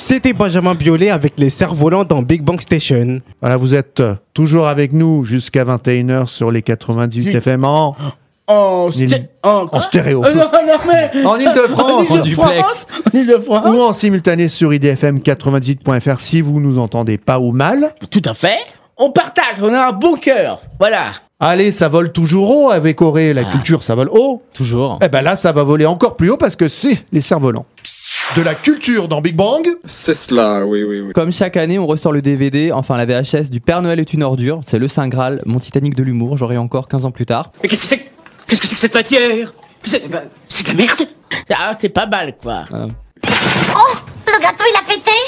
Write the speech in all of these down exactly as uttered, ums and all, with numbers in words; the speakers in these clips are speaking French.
C'était Benjamin Biolay avec les cerfs-volants dans Big Bang Station. Voilà, vous êtes toujours avec nous jusqu'à vingt et une heures sur les quatre-vingt-dix-huit F M en... En, sté- en, en stéréo. Euh, non, non, mais... En Ile-de-France. En duplex. En Ile-de-France. Ou en simultané sur I D F M quatre-vingt-dix-huit point F R si vous nous entendez pas ou mal. Tout à fait. On partage, on a un bon cœur. Voilà. Allez, ça vole toujours haut avec Auré. La ah. culture, ça vole haut. Toujours. Eh ben là, ça va voler encore plus haut parce que c'est les cerfs-volants. De la culture dans Big Bang. C'est cela, oui, oui, oui. Comme chaque année, on ressort le D V D, enfin la V H S du Père Noël est une ordure. C'est le Saint Graal, mon Titanic de l'humour. J'aurai encore quinze ans plus tard. Mais qu'est-ce que c'est Qu'est-ce que c'est que cette matière? C'est, ben, c'est de la merde. Ah, c'est pas mal, quoi. Voilà. Oh, le gâteau, il a pété.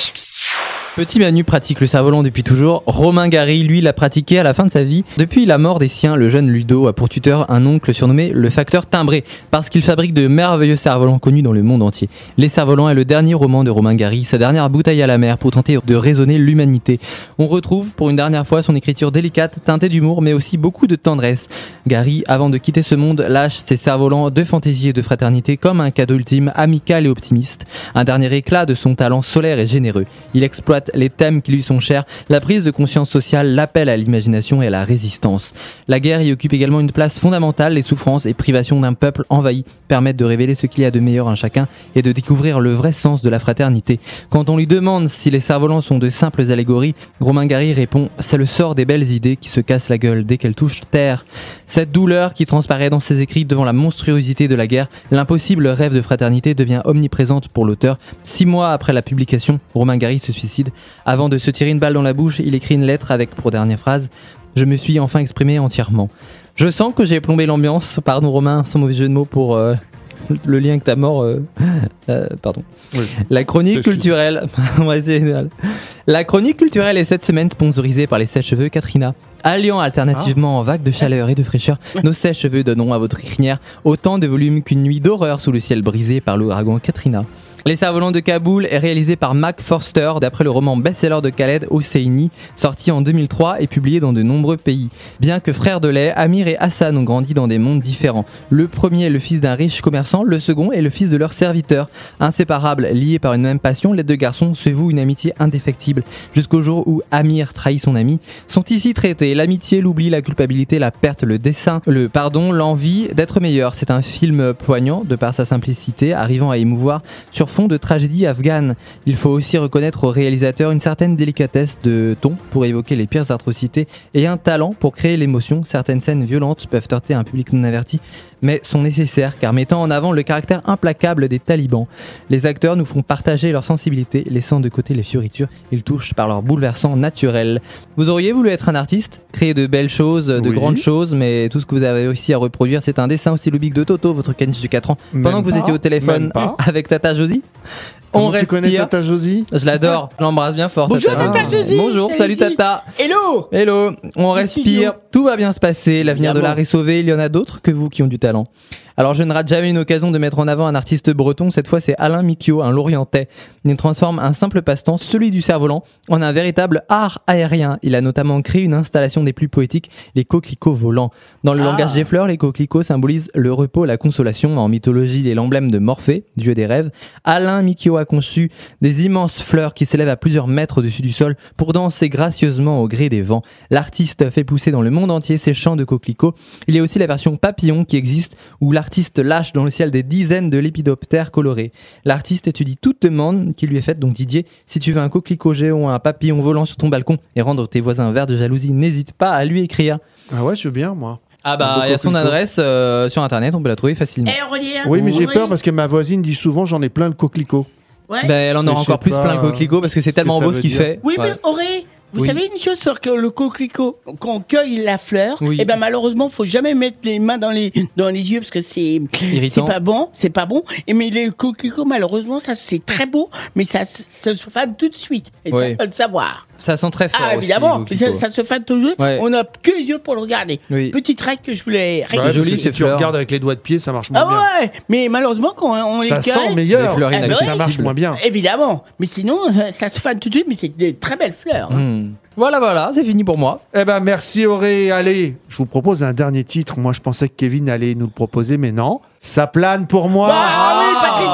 Petit Manu pratique le cerf-volant depuis toujours. Romain Gary, lui, l'a pratiqué à la fin de sa vie. Depuis la mort des siens, le jeune Ludo a pour tuteur un oncle surnommé le facteur timbré, parce qu'il fabrique de merveilleux cerfs-volants connus dans le monde entier. Les cerfs-volants est le dernier roman de Romain Gary, sa dernière bouteille à la mer pour tenter de raisonner l'humanité. On retrouve pour une dernière fois son écriture délicate, teintée d'humour, mais aussi beaucoup de tendresse. Gary, avant de quitter ce monde, lâche ses cerfs-volants de fantaisie et de fraternité comme un cadeau ultime, amical et optimiste. Un dernier éclat de son talent solaire et généreux. Il exploite les thèmes qui lui sont chers, la prise de conscience sociale, l'appel à l'imagination et à la résistance. La guerre y occupe également une place fondamentale. Les souffrances et privations d'un peuple envahi permettent de révéler ce qu'il y a de meilleur en chacun et de découvrir le vrai sens de la fraternité. Quand on lui demande si les cerfs-volants sont de simples allégories, Romain Gary répond « C'est le sort des belles idées qui se cassent la gueule dès qu'elles touchent terre ». Cette douleur qui transparaît dans ses écrits devant la monstruosité de la guerre, l'impossible rêve de fraternité devient omniprésente pour l'auteur. Six mois après la publication, Romain Gary se suicide. Avant de se tirer une balle dans la bouche, il écrit une lettre avec pour dernière phrase « Je me suis enfin exprimé entièrement ». Je sens que j'ai plombé l'ambiance, pardon Romain, sans mauvais jeu de mots pour euh, le lien avec ta mort. Euh, euh, pardon. Oui. La chronique culturelle. Ouais, c'est génial. La chronique culturelle est cette semaine sponsorisée par les sèche-cheveux Katrina. Alliant alternativement ah. en vagues de chaleur et de fraîcheur, nos sèche-cheveux donneront à votre crinière autant de volume qu'une nuit d'horreur sous le ciel brisé par l'ouragan Katrina. Les cerfs-volants de Kaboul est réalisé par Mac Forster d'après le roman best-seller de Khaled Hosseini, sorti en deux mille trois et publié dans de nombreux pays. Bien que frères de lait, Amir et Hassan ont grandi dans des mondes différents. Le premier est le fils d'un riche commerçant, le second est le fils de leur serviteur. Inséparables, liés par une même passion, les deux garçons se vouent une amitié indéfectible. Jusqu'au jour où Amir trahit son ami, sont ici traités l'amitié, l'oubli, la culpabilité, la perte, le dessein, le pardon, l'envie d'être meilleur. C'est un film poignant de par sa simplicité, arrivant à émouvoir sur fond de tragédie afghane. Il faut aussi reconnaître au réalisateur une certaine délicatesse de ton pour évoquer les pires atrocités et un talent pour créer l'émotion. Certaines scènes violentes peuvent heurter un public non averti, mais sont nécessaires car mettant en avant le caractère implacable des talibans. Les acteurs nous font partager leur sensibilité, laissant de côté les fioritures. Ils touchent par leur bouleversant naturel. Vous auriez voulu être un artiste, créer de belles choses, de oui. grandes choses, mais tout ce que vous avez réussi à reproduire, c'est un dessin stylobique de Toto, votre caniche de quatre ans, Même pendant que vous pas. étiez au téléphone avec Tata Josie. Comment On tu respire. connais Tata Josie? Je l'adore, je l'embrasse bien fort. Bonjour Tata, Tata Josie. Bonjour, salut Tata. Hello. Hello. On respire, tout va bien se passer, l'avenir de l'art est sauvé, il y en a d'autres que vous qui ont du talent. Alors je ne rate jamais une occasion de mettre en avant un artiste breton, cette fois c'est Alain Micchio, un Lorientais. Il transforme un simple passe-temps, celui du cerf-volant, en un véritable art aérien. Il a notamment créé une installation des plus poétiques, les coquelicots volants. Dans le ah. langage des fleurs, les coquelicots symbolisent le repos, la consolation. En mythologie, il est l'emblème de Morphée, dieu des rêves. Alain Micchio a conçu des immenses fleurs qui s'élèvent à plusieurs mètres au-dessus du sol pour danser gracieusement au gré des vents. L'artiste fait pousser dans le monde entier ses champs de coquelicots. Il y a aussi la version papillon qui existe, où l'artiste lâche dans le ciel des dizaines de lépidoptères colorés. L'artiste étudie toute demande qui lui est faite, donc Didier, si tu veux un coquelicot géant ou un papillon volant sur ton balcon et rendre tes voisins verts de jalousie, n'hésite pas à lui écrire. Ah ouais, je veux bien, moi. Ah bah, il y a son adresse euh, sur internet, on peut la trouver facilement. Hey, Aurélien, oui, mais j'ai Aurélien. peur parce que ma voisine dit souvent j'en ai plein de coquelicots. Ouais. Bah, elle en aura encore plus plein de coquelicots parce que c'est tellement beau ce qu'il fait. Oui, ouais. mais Auré, vous oui. savez une chose sur que le coquelicot, quand on cueille la fleur, oui. et ben malheureusement, faut jamais mettre les mains dans les dans les yeux parce que c'est irritant. C'est pas bon, c'est pas bon. Et mais les coquelicots, malheureusement, ça c'est très beau, mais ça, ça se fane tout de suite. Et oui. ça faut le savoir. Ça sent très fort. Ah évidemment, aussi, ça, ça se fane toujours. Ouais. On a que les yeux pour le regarder. Oui. Petite règle que je voulais. Bah, c'est joli, si ces tu fleurs. regardes avec les doigts de pied, ça marche moins ah bien. ouais, mais malheureusement quand on les ça cueille, sent meilleur. Les fleurs eh ben inaccessibles. Ça marche moins bien. Évidemment, mais sinon ça, ça se fane tout de suite, mais c'est des très belles fleurs. Hein. Mmh. Voilà, voilà, c'est fini pour moi. Eh ben merci Auré. Allez, je vous propose un dernier titre. Moi, je pensais que Kevin allait nous le proposer, mais non. Ça plane pour moi. Bah, ah oui, Patrice Martin.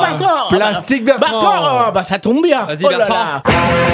Bertrand. Plastique Bertrand. Bertrand, oh, bah ça tombe bien. Vas-y, Oh là Bertrand. là.